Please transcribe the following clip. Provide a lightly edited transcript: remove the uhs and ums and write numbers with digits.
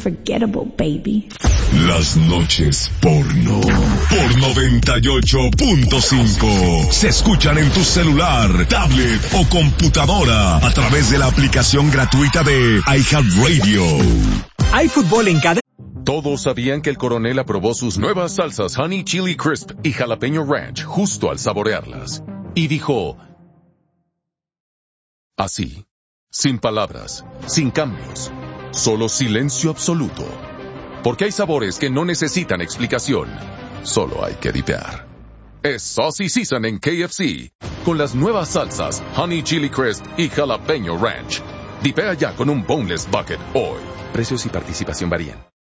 unforgettable, baby. Las noches porno por 98.5 se escuchan en tu celular, tablet o computadora a través de la aplicación gratuita de iHeartRadio. Hay fútbol en cada... Todos sabían que el coronel aprobó sus nuevas salsas Honey Chili Crisp y Jalapeño Ranch justo al saborearlas. Y dijo... así, sin palabras, sin cambios, solo silencio absoluto. Porque hay sabores que no necesitan explicación, solo hay que dipear. Es Saucy Season en KFC, con las nuevas salsas Honey Chili Crisp y Jalapeño Ranch. Dipea ya con un Boneless Bucket hoy. Precios y participación varían.